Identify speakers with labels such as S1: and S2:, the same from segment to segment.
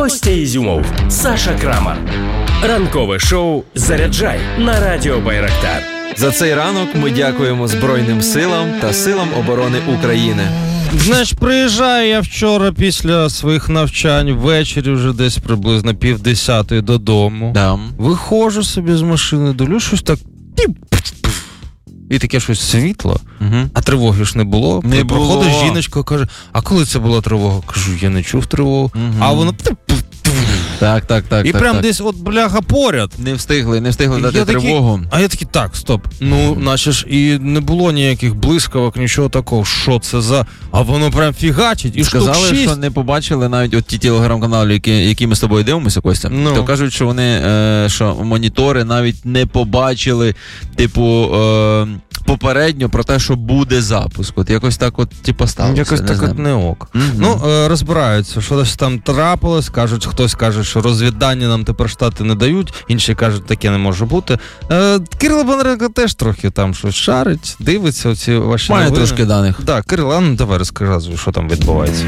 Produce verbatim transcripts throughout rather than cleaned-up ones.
S1: Костя Ізюмов, Саша Крамар. Ранкове шоу «Заряджай» на радіо Байрактар.
S2: За цей ранок ми дякуємо Збройним силам та силам оборони України.
S3: Знаєш, приїжджаю я вчора після своїх навчань, ввечері вже десь приблизно півдесятої додому.
S2: Да.
S3: Виходжу собі з машини, дивлюсь, щось так... І таке щось світло, угу. А тривоги ж не було.
S2: Не було.
S3: Проходить жіночка, каже, а коли це була тривога? Кажу, я не чув тривогу. Угу. А воно...
S2: Так, так, так.
S3: І
S2: так,
S3: прям
S2: так.
S3: десь от бляха поряд.
S2: Не встигли, не встигли дати
S3: я
S2: тривогу.
S3: Такий, а я такий, так, стоп. Ну, наче ж і не було ніяких блискавок, нічого такого. Що це за... А воно прям фігачить. І
S2: сказали,
S3: штук шість.
S2: що не побачили навіть от ті телеграм-канали, які, які ми з тобою дивимося, Костя. Ну. То кажуть, що вони, е, що монітори навіть не побачили, типу, е, попередньо про те, що буде запуск. От якось так от, типу, сталося.
S3: Якось так от не ок. Mm-hmm. Ну, е, розбираються, що десь там трапилось, кажуть, хтось каже, що розвіддані нам тепер штати не дають, інші кажуть, таке не може бути. Е, Кирило Бондаренко теж трохи там щось шарить, дивиться оці ваші
S2: Має
S3: новини.
S2: трошки даних.
S3: Так, да, Кирило, а ну давай розкажи, що там відбувається.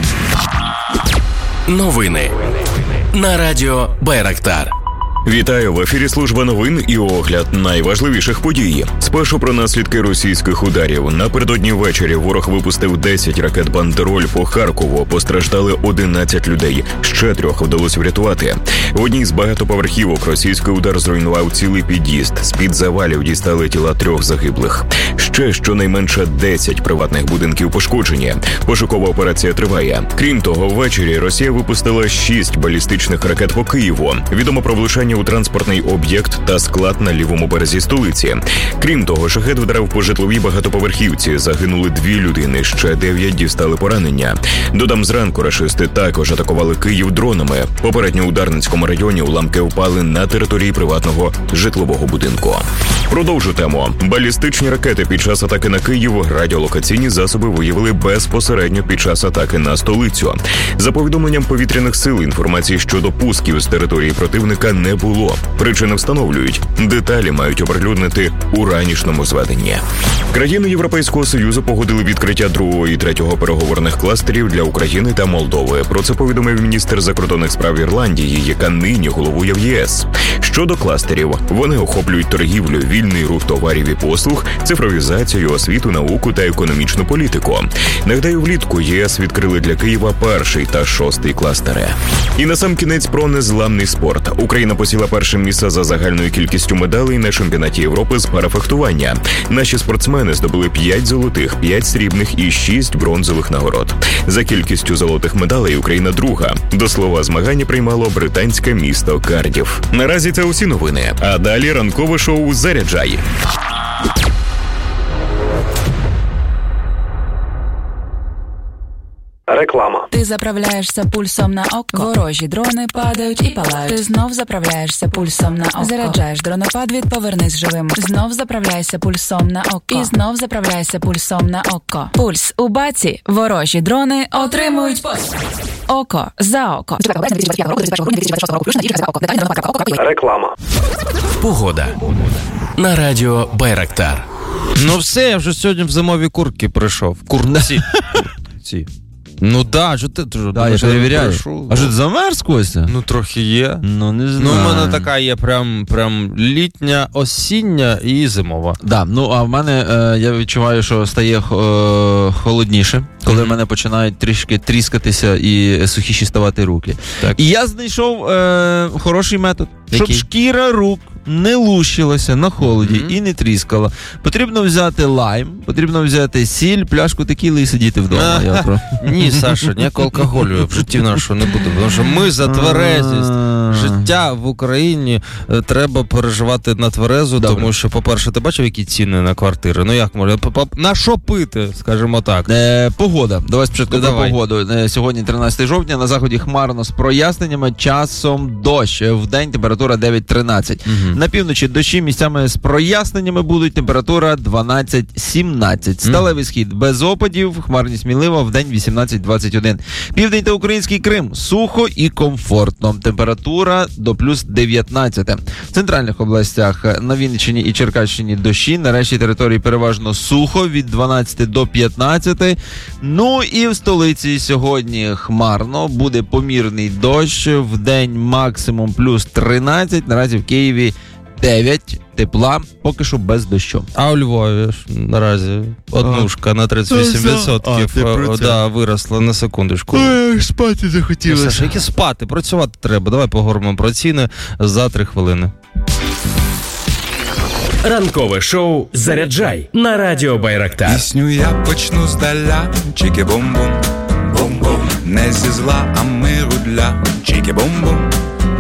S1: Новини на радіо Байрактар.
S4: Вітаю, в ефірі служба новин і огляд найважливіших подій. Спершу про наслідки російських ударів. Напередодні ввечері ворог випустив десять ракет «Бандероль» по Харкову. Постраждали одинадцять людей. Ще трьох вдалося врятувати. В одній з багатоповерхівок російський удар зруйнував цілий під'їзд. З-під завалів дістали тіла трьох загиблих. Ще щонайменше десять приватних будинків пошкоджені. Пошукова операція триває. Крім того, ввечері Росія випустила шість балістичних ракет по Києву. Відомо про влучання у транспортний об'єкт та склад на лівому березі столиці. Крім того, шахед вдарив по житловій багатоповерхівці. Загинули дві людини, ще дев'ять дістали поранення. Додам, зранку рашисти також атакували Київ дронами. Попередньо у Дарницькому районі уламки впали на території приватного житлового будинку. Продовжу тему. Балістичні ракети під час атаки на Київ радіолокаційні засоби виявили безпосередньо під час атаки на столицю. За повідомленням повітряних сил, інформації щодо пусків з території противника не було. Було. Причини встановлюють. Деталі мають оприлюднити у ранішньому зведенні. Країни Європейського Союзу погодили відкриття другого і третього переговорних кластерів для України та Молдови. Про це повідомив міністр закордонних справ Ірландії, яка нині головує в ЄС. Щодо кластерів, вони охоплюють торгівлю, вільний рух товарів і послуг, цифровізацію, освіту, науку та економічну політику. Нагадаю, влітку ЄС відкрили для Києва перший та шостий кластери. І насамкінець про незламний спорт. Україна посіла перше місце за загальною кількістю медалей на чемпіонаті Європи з парафехтування. Наші спортсмени здобули п'ять золотих, п'ять срібних і шість бронзових нагород. За кількістю золотих медалей Україна друга. До слова, змагання приймало британське місто Кардіф. Наразі це усі новини. А далі ранкове шоу «Заряджай».
S5: Реклама.
S6: Ти заправляєшся пульсом на око. Ворожі дрони падають і палають. Ти знов заправляєшся пульсом на око. Заряджаєш дронопад від «Повернись живим». Знов заправляйся пульсом на око. І знов заправляйся пульсом на око. Пульс у баці. Ворожі дрони отримують пульс. Око за око.
S5: Реклама.
S1: Погода на радіо Байрактар.
S3: Ну все, я вже сьогодні в зимові куртки прийшов. Куртці. Куртці. Ну да, що ти, ти
S2: да, я перевіряю. А що ти замерз, Костя?
S3: Ну трохи є.
S2: Ну не знаю.
S3: Ну в мене така є прям, прям літня, осіння і зимова.
S2: Да, ну а в мене, е, я відчуваю, що стає е, холодніше, коли mm-hmm. в мене починають трішки тріскатися і сухіші ставати руки. Так. І я знайшов е, хороший метод,
S3: який?
S2: Щоб шкіра рук не лущилася на холоді mm-hmm. і не тріскала. Потрібно взяти лайм, потрібно взяти сіль, пляшку текіли і сидіти вдома. Я про...
S3: Ні, Саша, ніякого алкоголю в житті нашого не буде. Тому що ми за тверезість. Життя в Україні треба переживати на тверезу,
S2: Добре.
S3: Тому що, по-перше, ти бачив, які ціни на квартири? Ну як можна? На що пити, скажімо так?
S2: Е, погода. Давай спочатку
S3: Давай.
S2: про погоду. Е, сьогодні тринадцяте жовтня, на заході хмарно з проясненнями, часом дощ. В день температура дев'ять тринадцять.
S3: Угу.
S2: На півночі дощі місцями з проясненнями будуть, температура дванадцять сімнадцять. Сталевий схід без опадів, хмарність мінлива, вдень вісімнадцять двадцять один. Південь та Український Крим сухо і комфортно. Температура до плюс дев'ятнадцять. В центральних областях на Вінниччині і Черкащині дощі, на решті території переважно сухо від дванадцять до п'ятнадцять. Ну і в столиці сьогодні хмарно, буде помірний дощ, вдень максимум плюс тринадцять, наразі в Києві дев'ять, тепла, поки що без дощу.
S3: А у Львові ж наразі однушка на тридцять вісім відсотків а, да, виросла на секундочку.
S2: Ой, спати захотілося.
S3: Ну, Саша, які спати? Працювати треба. Давай поговоримо про ціни за три хвилини.
S1: Ранкове шоу «Заряджай» на радіо Байрактар.
S7: Пісню я почну здаля, чікі-бум-бум, бум-бум. Не зі зла, а миру для чікі-бум-бум,